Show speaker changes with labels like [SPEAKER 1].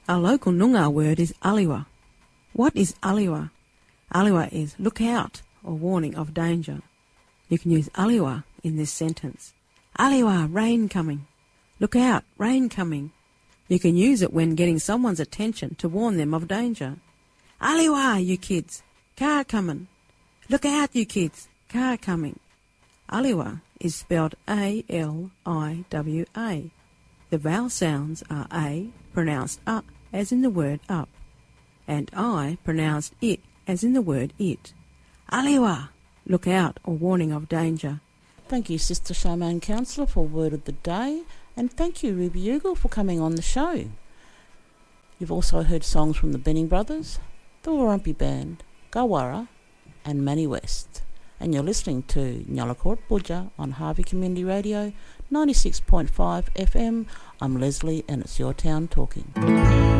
[SPEAKER 1] Our local Noongar word is aliwa. What is aliwa? Aliwa is look out or warning of danger. You can use aliwa in this sentence. Aliwa, rain coming. Look out, rain coming. You can use it when getting someone's attention to warn them of danger. Aliwa, you kids, car coming. Look out, you kids, car coming. Aliwa is spelled A-L-I-W-A. The vowel sounds are A, pronounced up, as in the word up, and I, pronounced it, as in the word it. Aliwa, look out or warning of danger.
[SPEAKER 2] Thank you, Sister Charmaine Counsellor, for Word of the Day, and thank you, Ruby Ugle, for coming on the show. You've also heard songs from the Benning Brothers, the Warumpi Band, Gawara, and Manny West. And you're listening to Nyalakot Budja on Harvey Community Radio, 96.5 FM. I'm Leslie, and it's Your Town Talking.